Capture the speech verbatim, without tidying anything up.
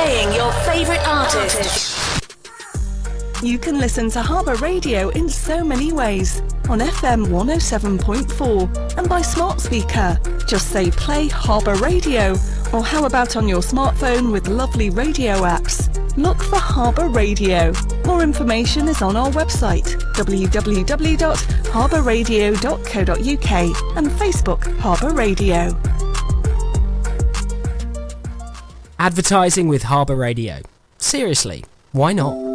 playing your favourite artist. You can listen to Harbour Radio in so many ways. On F M one oh seven point four and by smart speaker. Just say play Harbour Radio. Or how about on your smartphone with lovely radio apps? Look for Harbour Radio. More information is on our website w w w dot harbour radio dot co dot u k and Facebook Harbour Radio. Advertising with Harbour Radio. Seriously, why not?